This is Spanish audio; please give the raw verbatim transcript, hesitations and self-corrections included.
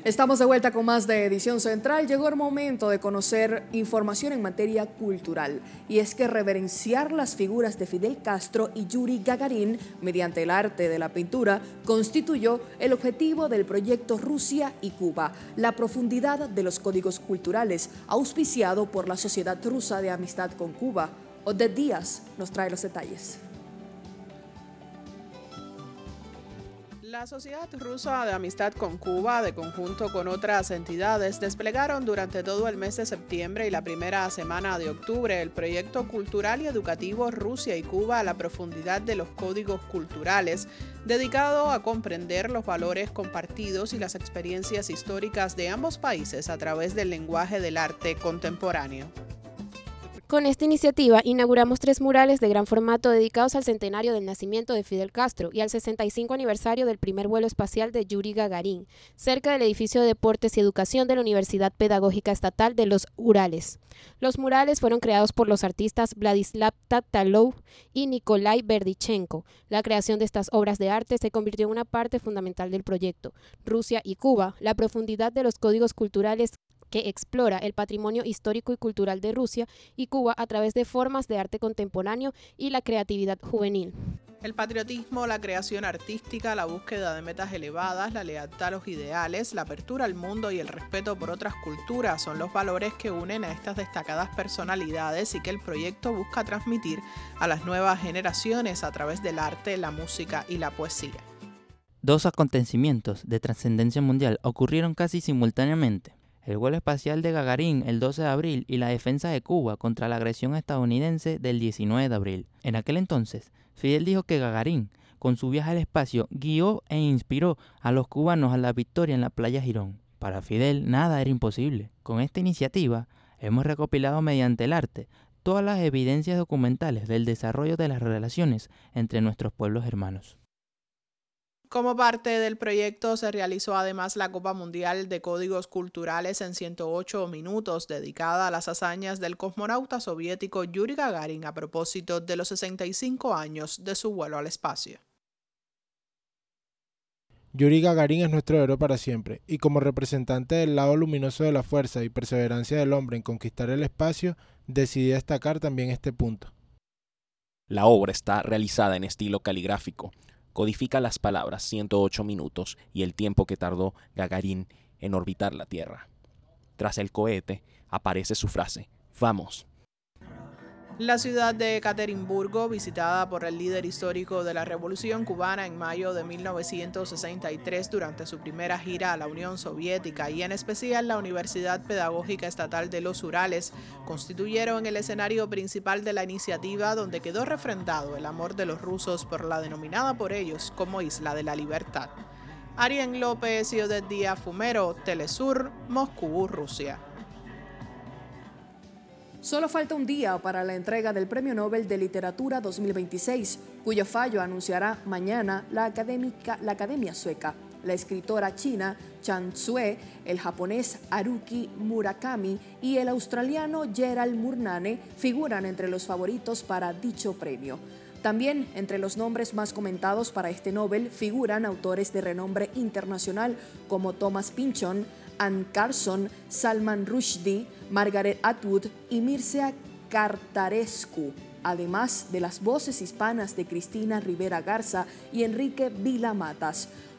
Estamos de vuelta con más de Edición Central. Llegó el momento de conocer información en materia cultural. Y es que reverenciar las figuras de Fidel Castro y Yuri Gagarin mediante el arte de la pintura constituyó el objetivo del proyecto Rusia y Cuba, la profundidad de los códigos culturales, auspiciado por la Sociedad Rusa de Amistad con Cuba. Odette Díaz nos trae los detalles. La Sociedad Rusa de Amistad con Cuba, de conjunto con otras entidades, desplegaron durante todo el mes de septiembre y la primera semana de octubre el proyecto cultural y educativo Rusia y Cuba a la profundidad de los códigos culturales, dedicado a comprender los valores compartidos y las experiencias históricas de ambos países a través del lenguaje del arte contemporáneo. Con esta iniciativa inauguramos tres murales de gran formato dedicados al centenario del nacimiento de Fidel Castro y al sesenta y cinco aniversario del primer vuelo espacial de Yuri Gagarin, cerca del edificio de Deportes y Educación de la Universidad Pedagógica Estatal de los Urales. Los murales fueron creados por los artistas Vladislav Tatalov y Nikolai Berdichenko. La creación de estas obras de arte se convirtió en una parte fundamental del proyecto Rusia y Cuba, la profundidad de los códigos culturales que explora el patrimonio histórico y cultural de Rusia y Cuba a través de formas de arte contemporáneo y la creatividad juvenil. El patriotismo, la creación artística, la búsqueda de metas elevadas, la lealtad a los ideales, la apertura al mundo y el respeto por otras culturas son los valores que unen a estas destacadas personalidades y que el proyecto busca transmitir a las nuevas generaciones a través del arte, la música y la poesía. Dos acontecimientos de trascendencia mundial ocurrieron casi simultáneamente. El vuelo espacial de Gagarin el doce de abril y la defensa de Cuba contra la agresión estadounidense del diecinueve de abril. En aquel entonces, Fidel dijo que Gagarin, con su viaje al espacio, guió e inspiró a los cubanos a la victoria en la playa Girón. Para Fidel, nada era imposible. Con esta iniciativa, hemos recopilado mediante el arte todas las evidencias documentales del desarrollo de las relaciones entre nuestros pueblos hermanos. Como parte del proyecto se realizó además la Copa Mundial de Códigos Culturales en ciento ocho minutos, dedicada a las hazañas del cosmonauta soviético Yuri Gagarin a propósito de los sesenta y cinco años de su vuelo al espacio. Yuri Gagarin es nuestro héroe para siempre, y como representante del lado luminoso de la fuerza y perseverancia del hombre en conquistar el espacio, decidí destacar también este punto. La obra está realizada en estilo caligráfico. Codifica las palabras ciento ocho minutos y el tiempo que tardó Gagarin en orbitar la Tierra. Tras el cohete aparece su frase, ¡vamos! La ciudad de Ekaterimburgo, visitada por el líder histórico de la Revolución Cubana en mayo de mil novecientos sesenta y tres durante su primera gira a la Unión Soviética y en especial la Universidad Pedagógica Estatal de los Urales, constituyeron el escenario principal de la iniciativa donde quedó refrendado el amor de los rusos por la denominada por ellos como Isla de la Libertad. Arien López y Odette Díaz Fumero, Telesur, Moscú, Rusia. Solo falta un día para la entrega del Premio Nobel de Literatura dos mil veintiséis, cuyo fallo anunciará mañana la, académica, la Academia Sueca. La escritora china Chan Tzué, el japonés Haruki Murakami y el australiano Gerald Murnane figuran entre los favoritos para dicho premio. También entre los nombres más comentados para este Nobel figuran autores de renombre internacional como Thomas Pynchon, Anne Carson, Salman Rushdie, Margaret Atwood y Mircea Cartarescu, además de las voces hispanas de Cristina Rivera Garza y Enrique Vila Matas.